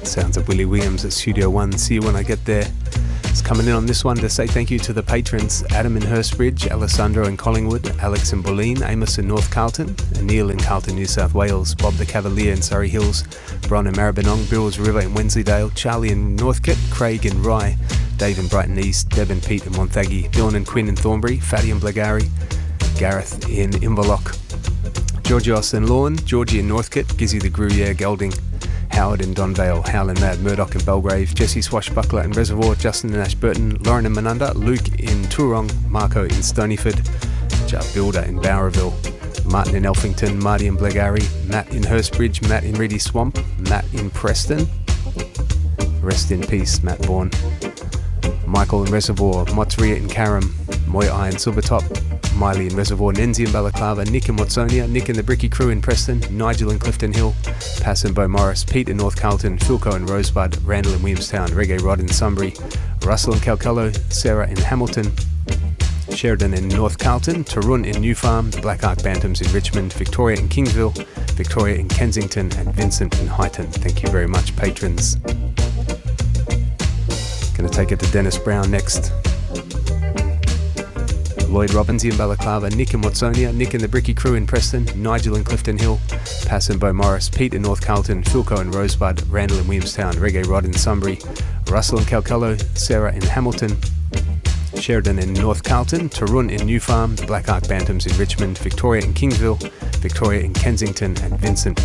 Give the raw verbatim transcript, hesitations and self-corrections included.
Sounds of Willie Williams at Studio One. See you when I get there. It's coming in on this one to say thank you to the patrons: Adam in Hurstbridge, Alessandro in Collingwood, Alex in Bulleen, Amos in North Carlton, Anil in Carlton, New South Wales, Bob the Cavalier in Surrey Hills, Bron in Maribyrnong, Bills River in Wensleydale, Charlie in Northcote, Craig in Rye, Dave in Brighton East, Deb and Pete in Montague, Dylan and Quinn in Thornbury, Fatty in Blackgowrie, Gareth in Inverloch, Georgios in Lawn, Georgie in Northcote, Gizzy the Gruyere Gelding, Howard in Donvale, Howlin' Mad, Murdoch in Belgrave, Jesse Swashbuckler in Reservoir, Justin in Ashburton, Lauren in Menunda, Luke in Toorong, Marco in Stonyford, Jar Builder in Bowerville, Martin in Elphington, Marty in Blackgowrie, Matt in Hurstbridge, Matt in Reedy Swamp, Matt in Preston. Rest in peace, Matt Bourne. Michael in Reservoir, Motsria in Carrum, Moy I in Silvertop, Miley in Reservoir, Nenzi in Balaclava, Nick in Watsonia, Nick in the Bricky Crew in Preston, Nigel in Clifton Hill, Pass in Beaumaris, Pete in North Carlton, Philco in Rosebud, Randall in Williamstown, Reggae Rod in Sunbury, Russell in Calcullo, Sarah in Hamilton, Sheridan in North Carlton, Tarun in New Farm, the Black Ark Bantams in Richmond, Victoria in Kingsville, Victoria in Kensington, and Vincent in Highton. Thank you very much, patrons. Gonna take it to Dennis Brown next. Lloyd Robbins in Balaclava, Nick in Watsonia, Nick in the Bricky Crew in Preston, Nigel in Clifton Hill, Pass in Beaumaris, Pete in North Carlton, Philco in Rosebud, Randall in Williamstown, Reggae Rod in Sunbury, Russell in Calcullo, Sarah in Hamilton, Sheridan in North Carlton, Tarun in New Farm, the Black Ark Bantams in Richmond, Victoria in Kingsville, Victoria in Kensington, and Vincent